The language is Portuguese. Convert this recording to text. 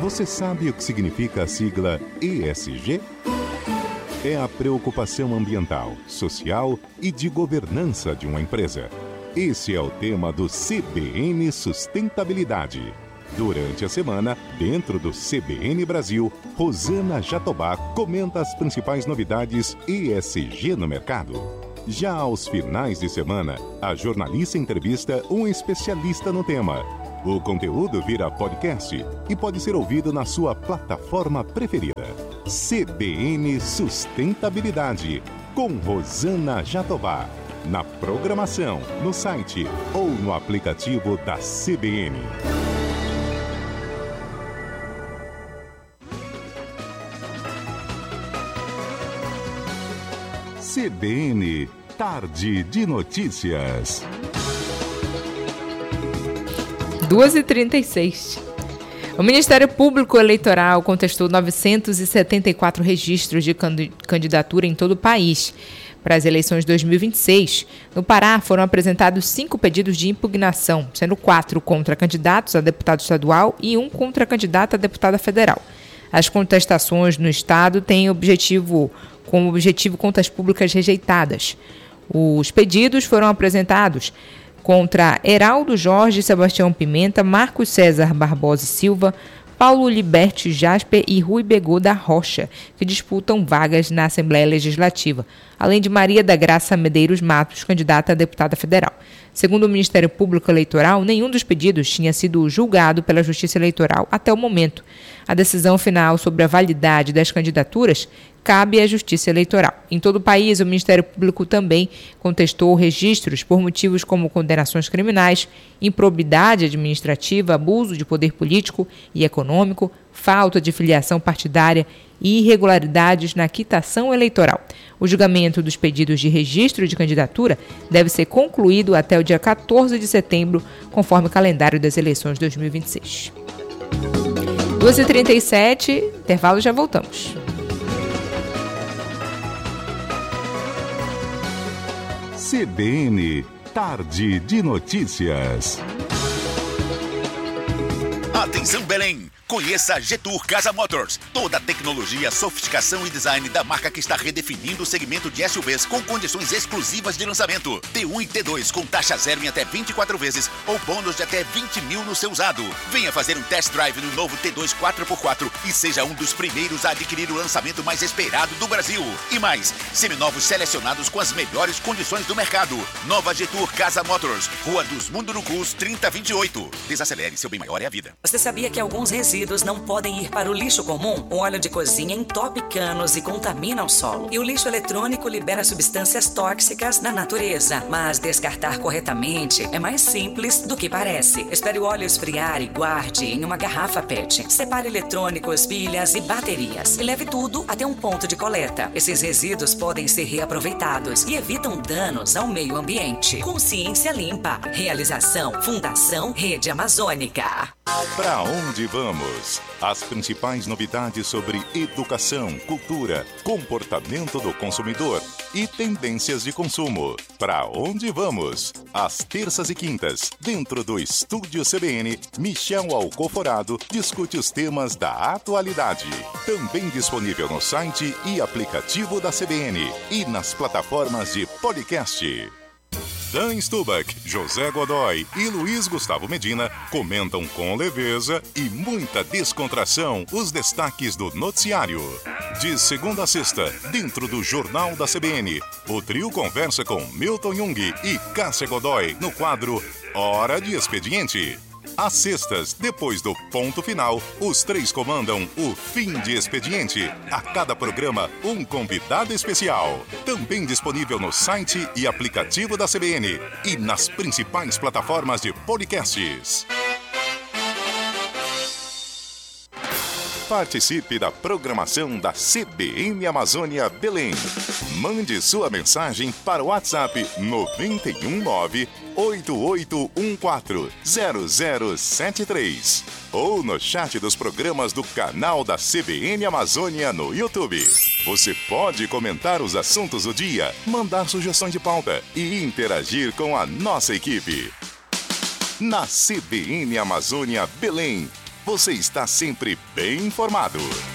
Você sabe o que significa a sigla ESG? É a preocupação ambiental, social e de governança de uma empresa. Esse é o tema do CBN Sustentabilidade. Durante a semana, dentro do CBN Brasil, Rosana Jatobá comenta as principais novidades ESG no mercado. Já aos finais de semana, a jornalista entrevista um especialista no tema. O conteúdo vira podcast e pode ser ouvido na sua plataforma preferida. CBN Sustentabilidade, com Rosana Jatobá. Na programação, no site ou no aplicativo da CBN. CBN Tarde de Notícias. 2h36. O Ministério Público Eleitoral contestou 974 registros de candidatura em todo o país para as eleições de 2026. No Pará, foram apresentados 5 pedidos de impugnação, sendo 4 contra candidatos a deputado estadual e 1 contra candidata a deputada federal. As contestações no estado têm como objetivo contas públicas rejeitadas. Os pedidos foram apresentados contra Heraldo Jorge Sebastião Pimenta, Marcos César Barbosa Silva, Paulo Liberti Jasper e Rui Begô da Rocha, que disputam vagas na Assembleia Legislativa, além de Maria da Graça Medeiros Matos, candidata a deputada federal. Segundo o Ministério Público Eleitoral, nenhum dos pedidos tinha sido julgado pela Justiça Eleitoral até o momento. A decisão final sobre a validade das candidaturas cabe à Justiça Eleitoral. Em todo o país, o Ministério Público também contestou registros por motivos como condenações criminais, improbidade administrativa, abuso de poder político e econômico, falta de filiação partidária e irregularidades na quitação eleitoral. O julgamento dos pedidos de registro de candidatura deve ser concluído até o dia 14 de setembro, conforme o calendário das eleições de 2026. 2h37, intervalo, já voltamos. CBN Tarde de Notícias. Atenção, Belém! Conheça a Getur Casa Motors. Toda a tecnologia, sofisticação e design da marca que está redefinindo o segmento de SUVs com condições exclusivas de lançamento. T1 e T2 com taxa zero em até 24 vezes ou bônus de até 20 mil no seu usado. Venha fazer um test drive no novo T2 4x4 e seja um dos primeiros a adquirir o lançamento mais esperado do Brasil. E mais, seminovos selecionados com as melhores condições do mercado. Nova Getur Casa Motors, Rua dos Mundurucus, 3028. Desacelere, seu bem maior é a vida. Você sabia que alguns resíduos não podem ir para o lixo comum? O óleo de cozinha entope canos e contamina o solo. E o lixo eletrônico libera substâncias tóxicas na natureza. Mas descartar corretamente é mais simples do que parece. Espere o óleo esfriar e guarde em uma garrafa PET. Separe eletrônicos, pilhas e baterias. E leve tudo até um ponto de coleta. Esses resíduos podem ser reaproveitados e evitam danos ao meio ambiente. Consciência Limpa. Realização Fundação Rede Amazônica. Para onde vamos? As principais novidades sobre educação, cultura, comportamento do consumidor e tendências de consumo. Para onde vamos? Às terças e quintas, dentro do Estúdio CBN, Michel Alcoforado discute os temas da atualidade. Também disponível no site e aplicativo da CBN e nas plataformas de podcast. Dan Stubach, José Godoy e Luiz Gustavo Medina comentam com leveza e muita descontração os destaques do noticiário. De segunda a sexta, dentro do Jornal da CBN, o trio conversa com Milton Jung e Cássia Godoy no quadro Hora de Expediente. Às sextas, depois do ponto final, os três comandam o Fim de Expediente. A cada programa, um convidado especial. Também disponível no site e aplicativo da CBN e nas principais plataformas de podcasts. Participe da programação da CBN Amazônia Belém. Mande sua mensagem para o WhatsApp 919-8814-0073 ou no chat dos programas do canal da CBN Amazônia no YouTube. Você pode comentar os assuntos do dia, mandar sugestões de pauta e interagir com a nossa equipe. Na CBN Amazônia Belém, você está sempre bem informado.